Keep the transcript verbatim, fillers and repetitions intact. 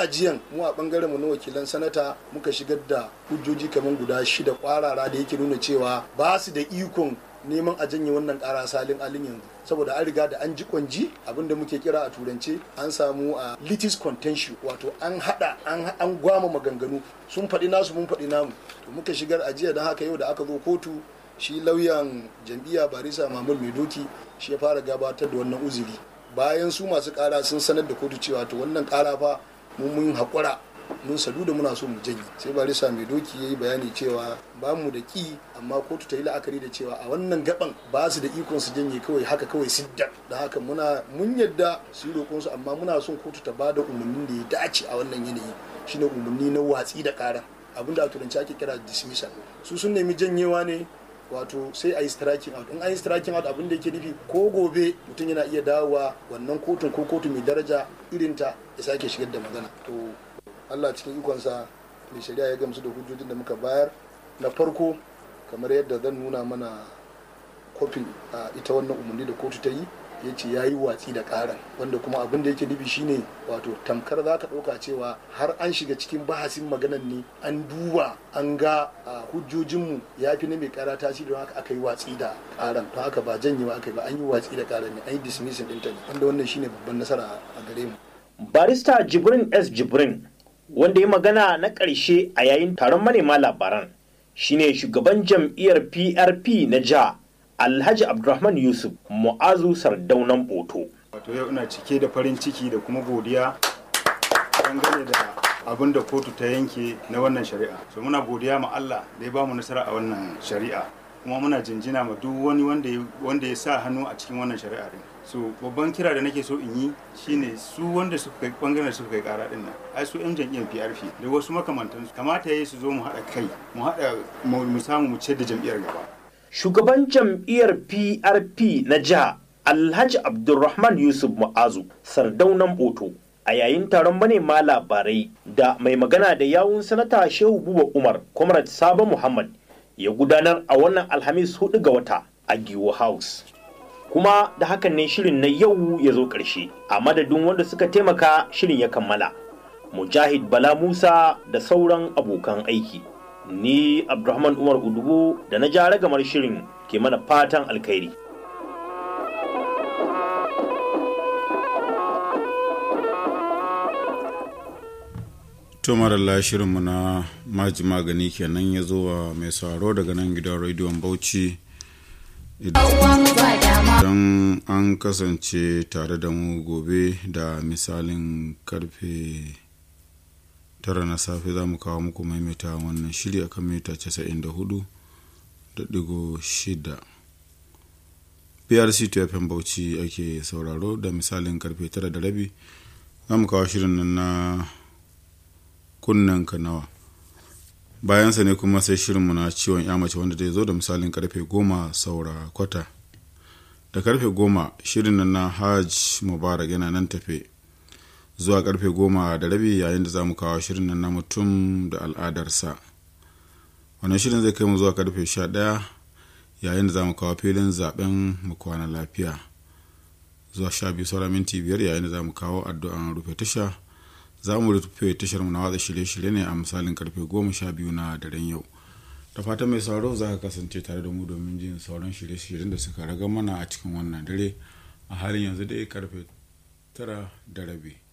ajiyan mu a bangaren mu na wakilan sanata muka shigar da hujjoji kamar guda shida kwarara da yake nuna cewa ba su da ikon neman a janye wannan kara salin alin yanzu saboda an riga da an ji kwanji abinda muke kira a turance an samu a litis contention wato an hada an gwama maganganu sun faɗi nasu mun faɗi namu to muka shigar ajiya don haka yau da aka zo kotu shi lauyan jam'iyya barisa Mahmud Mai Doki shi ya fara gabatar da wannan uzuri bayan su masu kara sun sanar da kotu cewa to wannan kara fa mun mun haƙura mun sadu da muna so mu janye sai barisa Mai Doki ya yi bayani cewa ba mu da ki amma kotu ta yi la'akari da cewa a wannan gaban ba su da ikon su janye kawai haka kawai siddan da haka muna mun yadda su yi roƙon su amma muna son kotu ta ba da umarnin da ya dace a wannan yanayi shine umarni na watsi da ƙara abinda a turanci ake kira dismissal su sun nemi janyewa ne wato sai a yi striking out in a yi striking out abin da yake nufi ko gobe mutum yana iya dawowa wannan kotun ko kotu mai daraja irinta ya sake shigar da magana to Allah cikin ikonsa mai shari'a ya gamsu da hujjojin da muka bayar na farko kamar yadda zan nuna mana kofin a ita wannan umarni da kotu ta yi ya ce ya yi watsi da karan wanda kuma abin da yake nufi shine wato tamkar za ka ɗauka cewa har an shiga cikin bahasin maganan ne an duba an ga hujjojinmu ya fi na mai kara tasiri don haka aka yi watsi da karan don haka ba janyewa aka yi ba an yi watsi da karan ne an yi dismissing ɗinta ne wanda wannan shine babban nasara a gare mu. Barista Jibrin S. Jibrin wanda ya magana na ƙarshe a yayin taron manema labaran shine shugaban jam'iyyar P R P na jiha Alhaji Abdulrahman Yusuf Mu'azu Sardaunan Boto. Wato yau ina cike da farin ciki da kuma godiya dangane da abin da kotu ta yanke na wannan shari'a. So muna godiya ma Allah da ya ba mu nasara a wannan shari'a. Kuma muna jinjina ma duk wani wanda ya wanda ya sa hannu a cikin wannan shari'a din. So babban kira da nake so in yi shine su wanda suka kai bangaren suka kai kara din nan. Ai su yan jam'iyyar P R P da wasu makamantansu kamata yayi su zo mu haɗa kai mu haɗa mu samu mu ciyar da jam'iyyar gaba. Shugaban jam'iyyar P R P na jiha Alhaji Abdulrahman Yusuf Mu'azu Sardaunan Boto a yayin taron manema labarai da mai magana da yawun sanata Shehu Buba Umar Comrade Sabo Muhammad ya gudanar a wannan Alhamis hudu ga wata a Giwo House. Kuma da hakan ne shirin na yau ya zo ƙarshe a madadin wanda suka taimaka shirin ya kammala. Mujahid Bala Musa da sauran abokan aiki. Ni Abdulrahman Umar Udubu da na ja ragamar shirin ke mana fatan alkhairi. To maralla shirinmu na maji magani kenan ya zo wa mai sauraro daga nan gidan rediyon Bauchi. Idan an kasance tare da mu gobe da misalin karfe tara na safe za mu kawo muku maimaita wannan shiri a kan mita casa'in da hudu da digo shida. P R C T F M Bauchi ake sauraro da misalin karfe tara da rabi za mu kawo shirin nan na kunnen kanawa. Bayansa ne kuma sai shirinmu na ciwon ya mace wanda zai zo da misalin karfe goma saura kwata. Da karfe goma shirin nan na Hajj Mubarak yana nan tafe zuwa karfe goma da rabi yayin da za mu kawo shirin nan na mutum da al'adarsa. Wannan shirin zai kai mu zuwa karfe sha ɗaya yayin da za mu kawo filin zaben mu kwana lafiya. Zuwa sha biyu saura minti biyar yayin da za mu kawo addu'an rufe tasha. Za mu rufe tashar mu na watsa shirye-shirye ne a misalin karfe goma sha biyu na daren yau. Da fatan mai sauraro za ka kasance tare da mu domin jin sauran shirye-shiryen da suka raga mana a cikin wannan dare a halin yanzu dai karfe tara da rabi.